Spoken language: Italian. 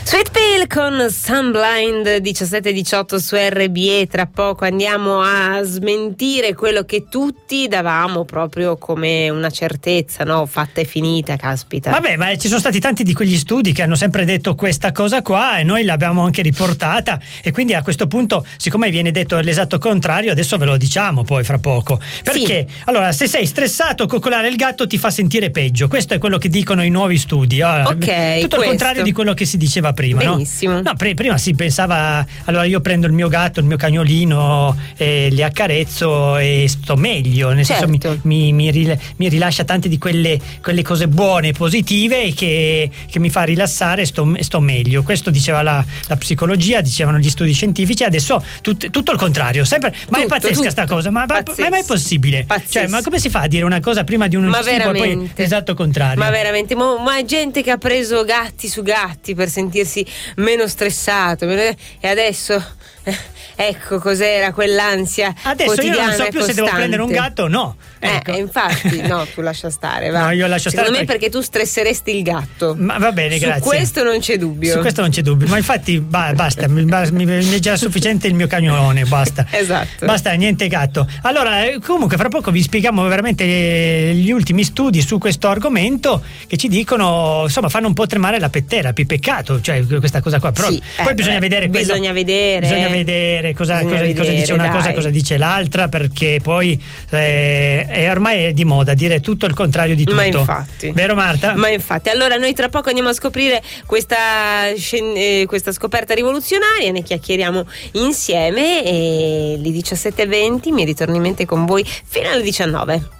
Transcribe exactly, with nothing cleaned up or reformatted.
Sweet Pill con Sunblind diciassette diciotto su R B E. Tra poco andiamo a smentire quello che tutti davamo proprio come una certezza, no? Fatta e finita, caspita. Vabbè, ma ci sono stati tanti di quegli studi che hanno sempre detto questa cosa qua e noi l'abbiamo anche riportata, e quindi a questo punto, siccome viene detto l'esatto contrario, adesso ve lo diciamo poi fra poco. Perché? Sì. Allora, se sei stressato, coccolare il gatto ti fa sentire peggio. Questo è quello che dicono i nuovi studi. Allora, ok, tutto questo. il contrario di quello che si diceva prima. Benissimo. No, no pre- prima si pensava, allora io prendo il mio gatto, il mio cagnolino, e li accarezzo e sto meglio, nel certo. senso mi, mi, mi, ril- mi rilascia tante di quelle, quelle cose buone, positive, che, che mi fa rilassare e sto, sto meglio. Questo diceva la, la psicologia, dicevano gli studi scientifici. Adesso tut, tutto il contrario, sempre. Ma tutto, è pazzesca tutto. sta cosa, ma, ma, ma è mai possibile? Cioè, ma come si fa a dire una cosa prima di un ma studio e poi esatto contrario? Ma veramente, ma, ma gente che ha preso gatti su gatti per sentirsi meno stressato, e adesso eh, ecco cos'era quell'ansia adesso io non so più se devo prendere un gatto o no. Ecco. Eh, infatti no, tu lascia stare, va. No, io lascio secondo stare me perché... perché tu stresseresti il gatto. Ma va bene, su grazie. Su questo non c'è dubbio. Su questo non c'è dubbio, ma infatti ba- basta, mi, mi, mi è già sufficiente il mio cagnolone, basta. Esatto. Basta, niente gatto. Allora, comunque fra poco vi spieghiamo veramente gli ultimi studi su questo argomento, che ci dicono, insomma, fanno un po' tremare la petterapi, peccato, cioè questa cosa qua, però sì, poi eh, bisogna beh, vedere quello, bisogna vedere bisogna vedere cosa, bisogna cosa, vedere, cosa dice una dai. cosa, cosa dice l'altra, perché poi eh, è ormai è di moda dire tutto il contrario di tutto. Ma infatti. Vero Marta? Ma infatti. Allora noi tra poco andiamo a scoprire questa, scen- eh, questa scoperta rivoluzionaria, ne chiacchieriamo insieme, e alle diciassette e venti mi ritorno in mente con voi fino alle diciannove.